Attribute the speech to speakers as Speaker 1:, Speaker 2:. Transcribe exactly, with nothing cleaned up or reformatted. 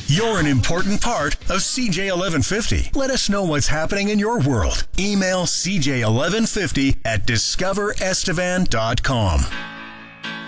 Speaker 1: You're an important part of C J eleven fifty. Let us know what's happening in your world. Email c j eleven fifty at discover estevan dot com.